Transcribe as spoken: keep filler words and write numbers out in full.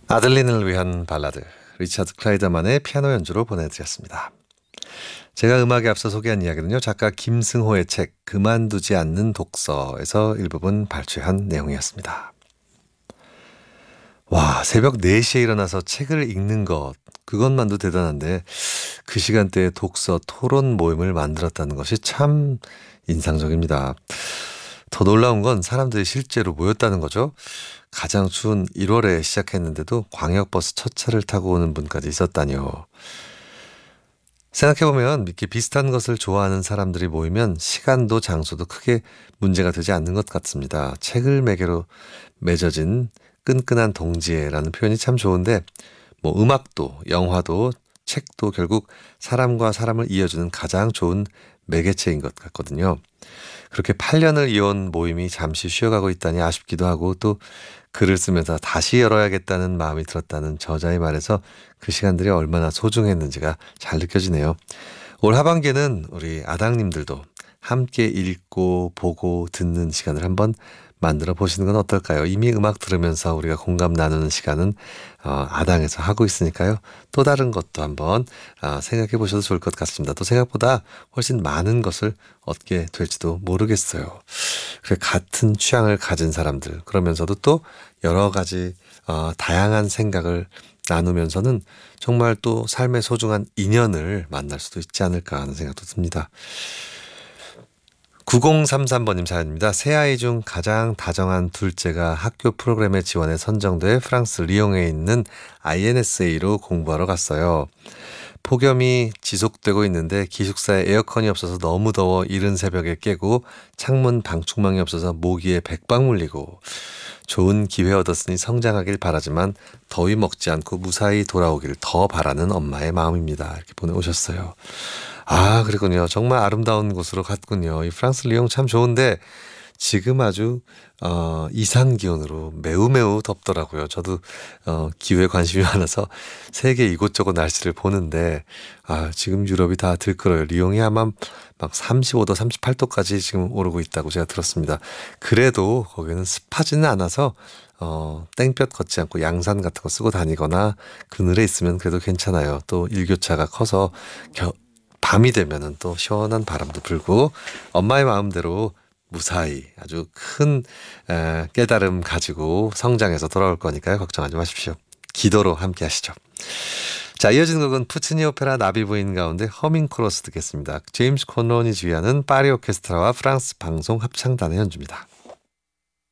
아들린을 위한 발라드 리차드 클라이더만의 피아노 연주로 보내드렸습니다. 제가 음악에 앞서 소개한 이야기는요. 작가 김승호의 책 그만두지 않는 독서에서 일부분 발췌한 내용이었습니다. 와, 새벽 네 시에 일어나서 책을 읽는 것 그것만도 대단한데 그 시간대에 독서 토론 모임을 만들었다는 것이 참 인상적입니다. 더 놀라운 건 사람들이 실제로 모였다는 거죠. 가장 추운 일월에 시작했는데도 광역버스 첫 차를 타고 오는 분까지 있었다니요. 생각해보면 이렇게 비슷한 것을 좋아하는 사람들이 모이면 시간도 장소도 크게 문제가 되지 않는 것 같습니다. 책을 매개로 맺어진 끈끈한 동지애라는 표현이 참 좋은데 뭐 음악도 영화도 책도 결국 사람과 사람을 이어주는 가장 좋은 매개체인 것 같거든요. 그렇게 팔 년을 이어온 모임이 잠시 쉬어가고 있다니 아쉽기도 하고 또 글을 쓰면서 다시 열어야겠다는 마음이 들었다는 저자의 말에서 그 시간들이 얼마나 소중했는지가 잘 느껴지네요. 올 하반기에는 우리 아당님들도 함께 읽고 보고 듣는 시간을 한번 만들어 보시는 건 어떨까요? 이미 음악 들으면서 우리가 공감 나누는 시간은 어, 아당에서 하고 있으니까요. 또 다른 것도 한번 어, 생각해 보셔도 좋을 것 같습니다. 또 생각보다 훨씬 많은 것을 얻게 될지도 모르겠어요. 그래, 같은 취향을 가진 사람들 그러면서도 또 여러 가지 어, 다양한 생각을 나누면서는 정말 또 삶의 소중한 인연을 만날 수도 있지 않을까 하는 생각도 듭니다. 구공삼삼 번님 사연입니다. 세 아이 중 가장 다정한 둘째가 학교 프로그램에 지원해 선정돼 프랑스 리옹에 있는 아이엔에스에이로 공부하러 갔어요. 폭염이 지속되고 있는데 기숙사에 에어컨이 없어서 너무 더워 이른 새벽에 깨고 창문 방충망이 없어서 모기에 백방 물리고 좋은 기회 얻었으니 성장하길 바라지만 더위 먹지 않고 무사히 돌아오길 더 바라는 엄마의 마음입니다. 이렇게 보내오셨어요. 아, 그랬군요. 정말 아름다운 곳으로 갔군요. 이 프랑스 리옹 참 좋은데 지금 아주 어, 이상 기온으로 매우 매우 덥더라고요. 저도 어, 기후에 관심이 많아서 세계 이곳저곳 날씨를 보는데 아, 지금 유럽이 다 들끓어요. 리옹이 아마 막 삼십오 도, 삼십팔 도까지 지금 오르고 있다고 제가 들었습니다. 그래도 거기는 습하지는 않아서 어, 땡볕 걷지 않고 양산 같은 거 쓰고 다니거나 그늘에 있으면 그래도 괜찮아요. 또 일교차가 커서 겨, 밤이 되면은 또 시원한 바람도 불고 엄마의 마음대로 무사히 아주 큰 에, 깨달음 가지고 성장해서 돌아올 거니까요. 걱정하지 마십시오. 기도로 함께 하시죠. 자, 이어지는 곡은 푸치니 오페라 나비 부인 가운데 허밍 코러스 듣겠습니다. 제임스 콘론이 지휘하는 파리 오케스트라와 프랑스 방송 합창단의 연주입니다.